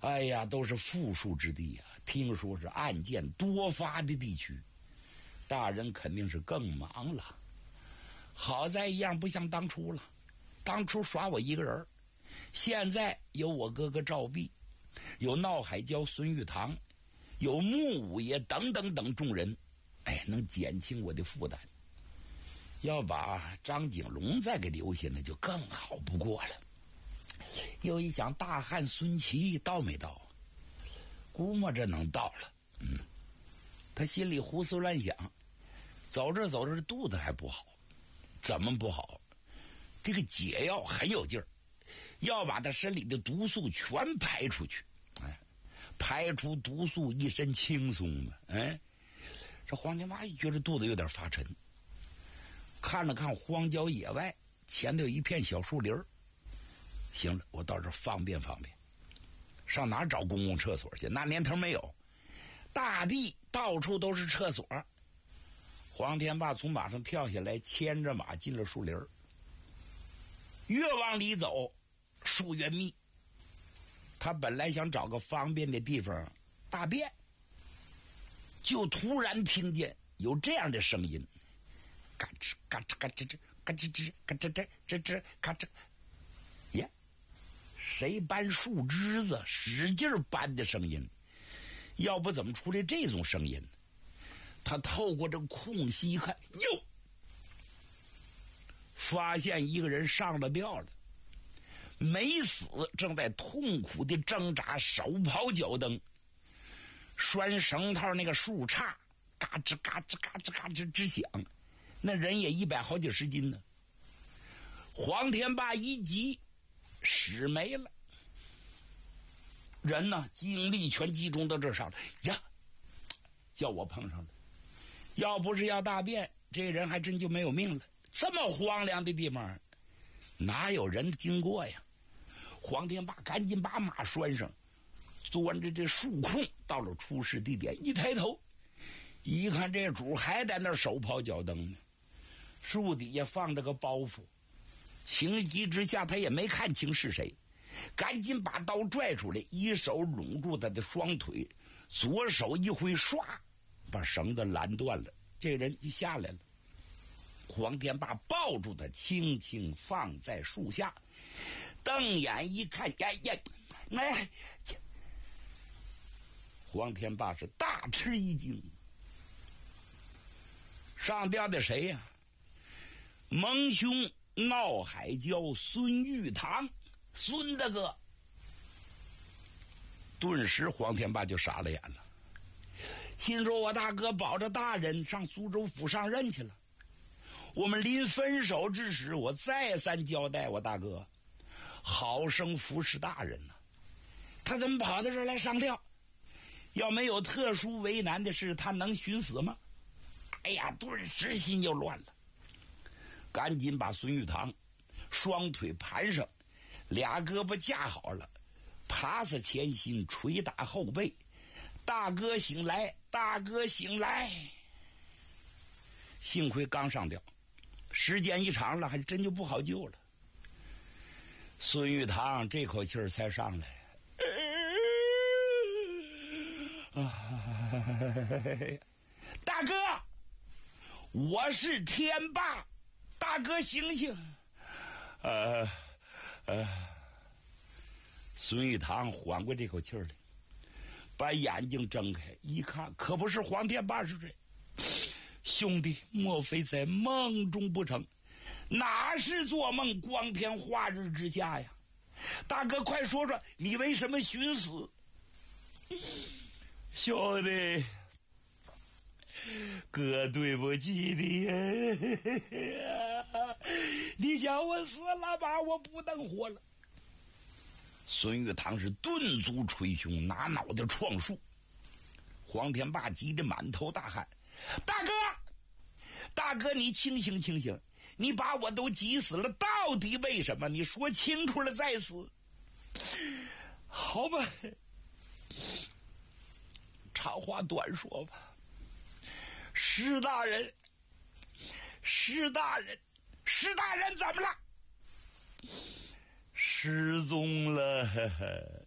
哎呀，都是富庶之地啊，听说是案件多发的地区，大人肯定是更忙了。好在一样不像当初了，当初耍我一个人，现在有我哥哥赵弼，有闹海椒孙玉堂，有穆五爷等等等众人，哎，能减轻我的负担。要把张景龙再给留下，那就更好不过了。又一想，大汉孙琦到没到？估摸着能到了。他心里胡思乱想，走着走着肚子还不好。怎么不好？这个解药很有劲儿，要把他身里的毒素全排出去。哎，排出毒素，一身轻松嘛。哎，这黄天霸一觉得肚子有点发沉，看了看荒郊野外，前头有一片小树林儿。行了，我到这儿方便方便。上哪儿找公共厕所去？那年头没有，大地到处都是厕所。黄天霸从马上跳下来，牵着马进了树林儿。越往里走，树越密。他本来想找个方便的地方大便，就突然听见有这样的声音：嘎吱嘎吱嘎吱吱，嘎吱吱嘎吱吱吱吱嘎吱。耶，谁搬树枝子使劲搬的声音？要不怎么出来这种声音？他透过这空隙一看，哟，发现一个人上了吊了，没死，正在痛苦的挣扎，手刨脚蹬，拴绳套那个树杈嘎吱嘎吱嘎吱嘎吱直响，那人也100好几十斤呢。黄天霸一急，使没了，人呢精力全集中到这上了呀，叫我碰上了。要不是要大便，这人还真就没有命了。这么荒凉的地方，哪有人经过呀？黄天霸赶紧把马拴上，钻着这树空到了出事地点。一抬头一看，这主还在那手刨脚蹬呢，树底下放着个包袱。情急之下，他也没看清是谁，赶紧把刀拽出来，一手拢住他的双腿，左手一挥，唰把绳子拦断了，这人就下来了。黄天霸抱住他，轻轻放在树下，瞪眼一看，哎，黄天霸是大吃一惊。上吊的谁呀？蒙兄闹海椒孙玉堂，孙大哥。顿时黄天霸就傻了眼了，心说我大哥保着大人上苏州府上任去了，我们临分手之时，我再三交代我大哥好生服侍大人呢，他怎么跑到这儿来上吊？要没有特殊为难的事，他能寻死吗？哎呀，顿时心就乱了，赶紧把孙玉堂双腿盘上，俩胳膊架好了，爬死前心，捶打后背。大哥醒来，大哥醒来！幸亏刚上吊，时间一长了，还真就不好救了。孙玉堂这口气儿才上来，大哥，我是天霸，大哥醒醒！孙玉堂缓过这口气儿来，把眼睛睁开一看，可不是黄天霸是谁？兄弟，莫非在梦中不成？哪是做梦，光天化日之下呀！大哥，快说说你为什么寻死？兄弟，哥对不起你，你叫我死了吧，我不能活了。孙玉堂是顿足捶胸，拿脑袋撞树。黄天霸急得满头大汗，大哥，大哥，你清醒清醒，你把我都急死了，到底为什么？你说清楚了再死。好吧，长话短说吧。石大人怎么了？失踪了。